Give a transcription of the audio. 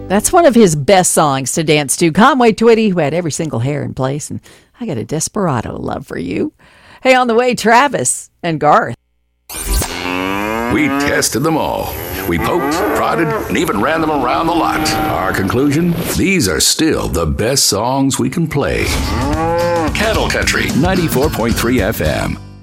That's one of his best songs to dance to. Conway Twitty, who had every single hair in place. And I got a Desperado love for you. Hey, on the way, Travis and Garth. We tested them all. We poked, prodded, and even ran them around the lot. Our conclusion? These are still the best songs we can play. Cattle Country 94.3 FM.